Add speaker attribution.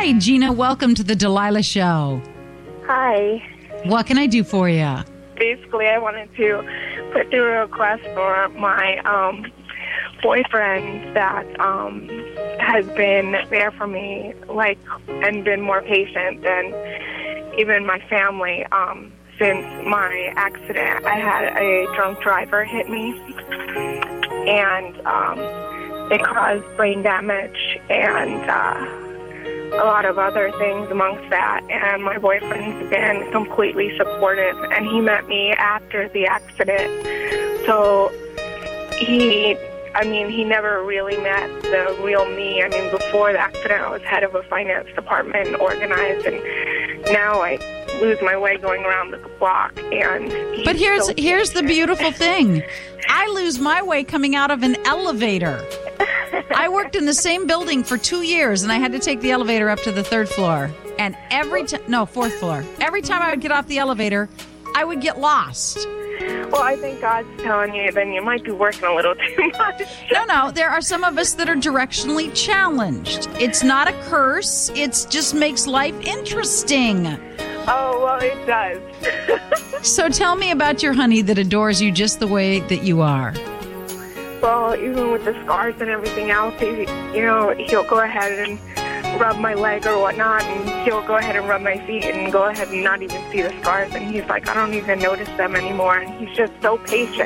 Speaker 1: Hi, Gina. Welcome to the Delilah Show.
Speaker 2: Hi.
Speaker 1: What can I do for you?
Speaker 2: Basically, I wanted to put through a request for my boyfriend that has been there for me, and been more patient than even my family. Since my accident, I had a drunk driver hit me, and it caused brain damage and a lot of other things amongst that. And my boyfriend's been completely supportive, and he met me after the accident. So he never really met the real me. I mean, before the accident, I was head of a finance department and organized, and now I lose my way going around the block. But
Speaker 1: here's the beautiful thing. I lose my way coming out of an elevator. I worked in the same building for 2 years, and I had to take the elevator up to the third floor. And fourth floor. Every time I would get off the elevator, I would get lost.
Speaker 2: Well, I think God's telling you then you might be working a little too much.
Speaker 1: No. There are some of us that are directionally challenged. It's not a curse. It just makes life interesting.
Speaker 2: Oh, well, it does.
Speaker 1: So tell me about your honey that adores you just the way that you are.
Speaker 2: Well, even with the scars and everything else, he'll go ahead and rub my leg or whatnot, and he'll go ahead and rub my feet and go ahead and not even see the scars. And he's like, I don't even notice them anymore. And he's just so patient.